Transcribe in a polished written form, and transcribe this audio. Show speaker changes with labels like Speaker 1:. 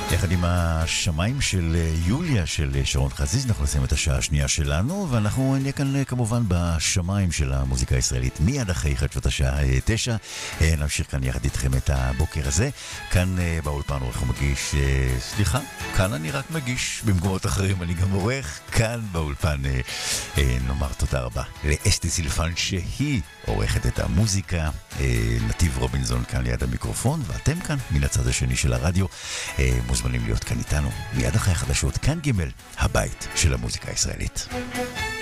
Speaker 1: יחד עם השמיים של יוליה של שרון חזיז אנחנו נסיים את השעה השנייה שלנו, ואנחנו נהיה כאן כמובן בשמיים של המוזיקה הישראלית מיד אחרי חדשות השעה 9. נמשיך כאן יחד איתכם את הבוקר הזה. כאן באולפן עורך ומגיש, סליחה, כאן אני רק מגיש, במקומות אחרים אני גם עורך. כאן באולפן נאמר תודה רבה לאסתי סילפן שהיא עורכת את המוזיקה, נתיב רובינזון כאן ליד המיקרופון, ואתם כאן מן הצד השני של הרדיו מוזמנים להיות כאן איתנו מיד אחרי החדשות. כאן ג' הבית של המוזיקה הישראלית.